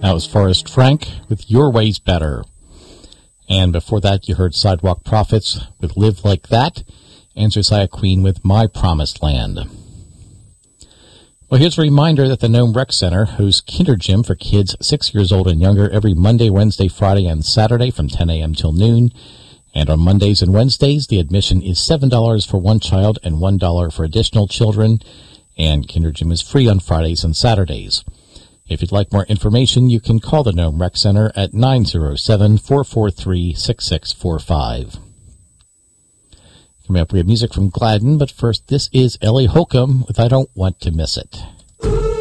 That was Forrest Frank with Your Way's Better. And before that, you heard Sidewalk Prophets with Live Like That, and Josiah Queen with My Promised Land. Well, here's a reminder that the Nome Rec Center hosts Kinder Gym for kids 6 years old and younger every Monday, Wednesday, Friday, and Saturday from 10 a.m. till noon. And on Mondays and Wednesdays, the admission is $7 for one child and $1 for additional children. And Kinder Gym is free on Fridays and Saturdays. If you'd like more information, you can call the Nome Rec Center at 907-443-6645. Coming up, we have music from Gladden, but first, this is Ellie Holcomb with I Don't Want to Miss It.